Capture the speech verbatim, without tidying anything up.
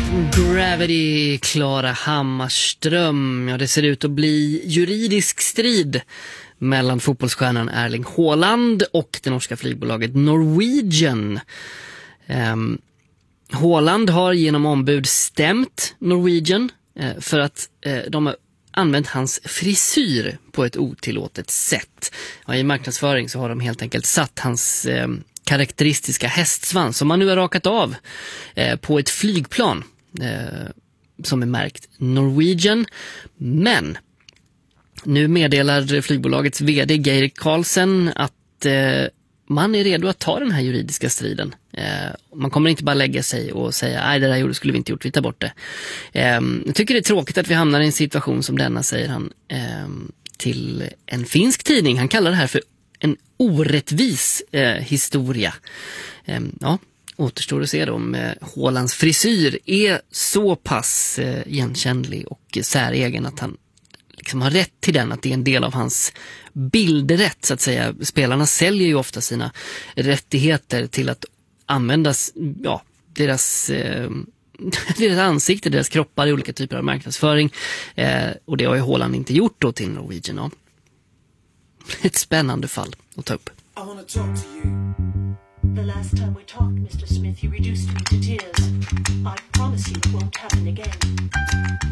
Gravity, Klara Hammarström. Ja, det ser ut att bli juridisk strid mellan fotbollsstjärnan Erling Haaland och det norska flygbolaget Norwegian. Um, Haaland har genom ombud stämt Norwegian uh, för att uh, de har använt hans frisyr på ett otillåtet sätt. Ja, i marknadsföring så har de helt enkelt satt hans uh, karaktäristiska hästsvans som man nu har rakat av uh, på ett flygplan uh, som är märkt Norwegian. Men nu meddelar flygbolagets vd Geir Karlsen att uh, man är redo att ta den här juridiska striden. Eh, man kommer inte bara lägga sig och säga nej, det där gjorde skulle vi inte gjort, vi tar bort det. Eh, jag tycker det är tråkigt att vi hamnar i en situation som denna, säger han eh, till en finsk tidning. Han kallar det här för en orättvis eh, historia. Eh, ja, återstår att se då om eh, Haalands frisyr är så pass eh, igenkännlig och säregen att han liksom har rätt till den, att det är en del av hans bildrätt så att säga. Spelarna säljer ju ofta sina rättigheter till att användas, ja, deras, eh, deras ansikte, deras kroppar i olika typer av marknadsföring. Eh, och det har ju Haaland inte gjort då till Norwegian. Ja. Ett spännande fall att ta upp. I want to talk to you. The last time we talked, mister Smith, you reduced me to tears. I promise you it won't happen again.